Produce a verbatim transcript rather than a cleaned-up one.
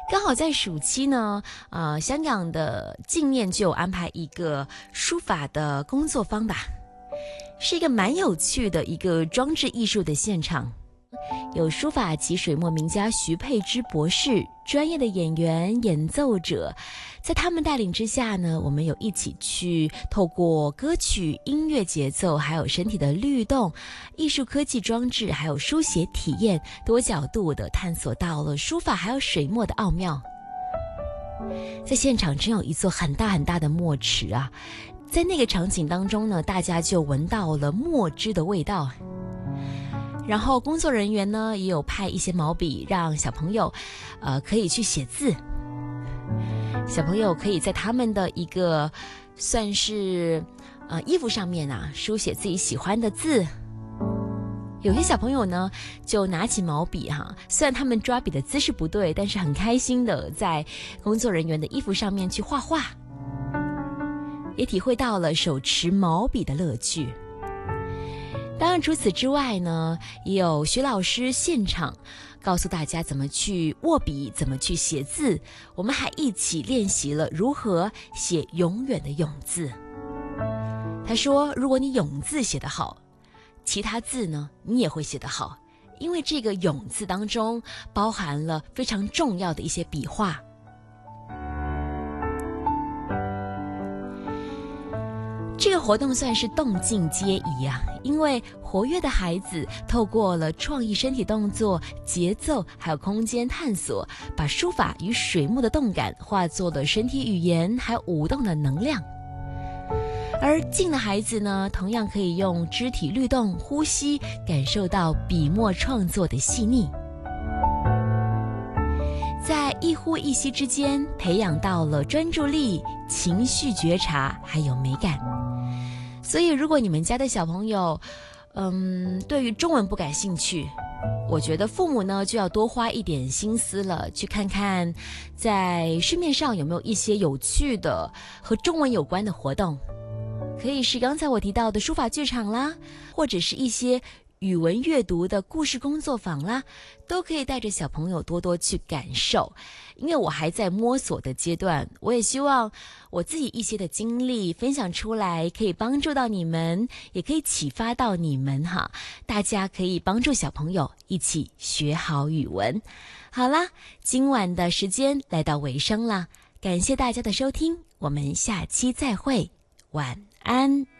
刚好在暑期呢，呃，香港的镜面就有安排一个书法的工作坊吧，是一个蛮有趣的一个装置艺术的现场。有书法及水墨名家徐佩之博士，专业的演员、演奏者，在他们带领之下呢，我们有一起去透过歌曲、音乐节奏，还有身体的律动、艺术科技装置，还有书写体验，多角度的探索到了书法还有水墨的奥妙。在现场真有一座很大很大的墨池啊，在那个场景当中呢，大家就闻到了墨汁的味道。然后工作人员呢也有派一些毛笔让小朋友呃可以去写字，小朋友可以在他们的一个算是呃衣服上面啊书写自己喜欢的字。有些小朋友呢就拿起毛笔哈，虽然他们抓笔的姿势不对，但是很开心的在工作人员的衣服上面去画画，也体会到了手持毛笔的乐趣。当然除此之外呢，也有徐老师现场告诉大家怎么去握笔，怎么去写字，我们还一起练习了如何写永远的永字。他说如果你永字写得好，其他字呢你也会写得好，因为这个永字当中包含了非常重要的一些笔画。这个活动算是动静皆宜啊，因为活跃的孩子透过了创意身体动作、节奏还有空间探索，把书法与水墨的动感化作了身体语言还有舞动的能量。而静的孩子呢，同样可以用肢体律动、呼吸感受到笔墨创作的细腻，在一呼一吸之间培养到了专注力、情绪觉察还有美感。所以如果你们家的小朋友嗯，对于中文不感兴趣，我觉得父母呢就要多花一点心思了，去看看在市面上有没有一些有趣的和中文有关的活动，可以是刚才我提到的书法剧场啦，或者是一些语文阅读的故事工作坊啦，都可以带着小朋友多多去感受。因为我还在摸索的阶段，我也希望我自己一些的经历分享出来，可以帮助到你们，也可以启发到你们哈。大家可以帮助小朋友一起学好语文。好啦，今晚的时间来到尾声了，感谢大家的收听，我们下期再会，晚安。